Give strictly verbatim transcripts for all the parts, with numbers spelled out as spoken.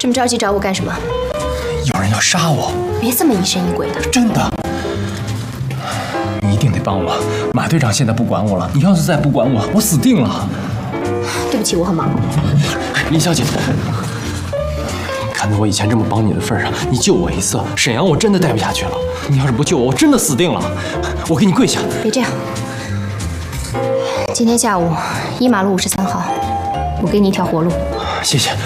这么着急找我干什么？ 有人要杀我！ 别这么疑神疑鬼的。 真的，你一定得帮我。马队长现在不管我了，你要是再不管我，我死定了。 对不起，我很忙。 林小姐，看在我以前这么帮你的份上，你救我一次，沈阳我真的待不下去了。你要是不救我，我真的死定了。我给你跪下。 别这样。今天下午一马路五十三号，我给你一条活路。 谢谢。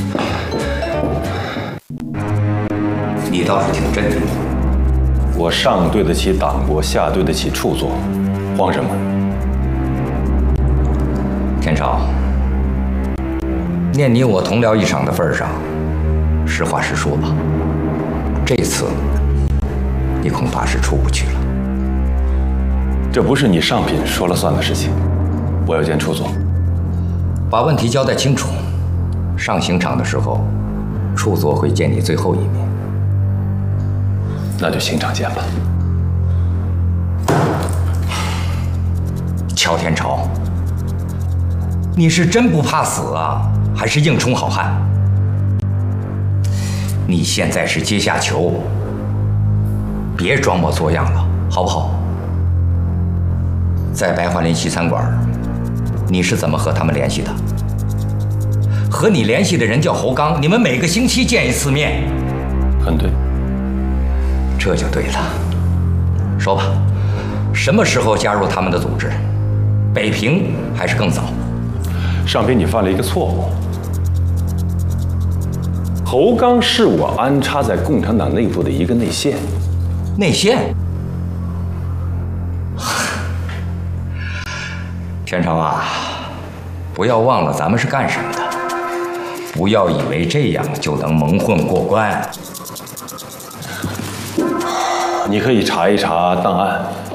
你倒是挺镇定。 我上对得起党国，下对得起处座，慌什么？ 天朝，念你我同僚一场的份上，实话实说吧，这次你恐怕是出不去了。 这不是你上品说了算的事情，我要见处座。 把问题交代清楚，上刑场的时候，处座会见你最后一面。 那就刑场见吧。 乔天朝，你是真不怕死啊，还是硬充好汉？你现在是阶下囚，别装模作样了，好不好？在白桦林西餐馆，你是怎么和他们联系的？和你联系的人叫侯刚，你们每个星期见一次面。 很对。 这就对了。说吧，什么时候加入他们的组织？北平还是更早？ 上品，你犯了一个错误。侯刚是我安插在共产党内部的一个内线。 内线？天朝啊，不要忘了咱们是干什么的，不要以为这样就能蒙混过关。 你可以查一查档案。